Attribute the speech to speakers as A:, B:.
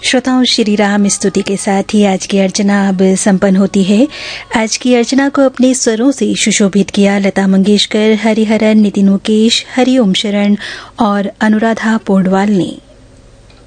A: श्रोताओं, श्री राम स्तुति के साथ ही आज की अर्चना अब संपन्न होती है। आज की अर्चना को अपने स्वरों से सुशोभित किया लता मंगेशकर, हरिहरन, नितिन मुकेश, हरिओम शरण और अनुराधा पौडवाल ने।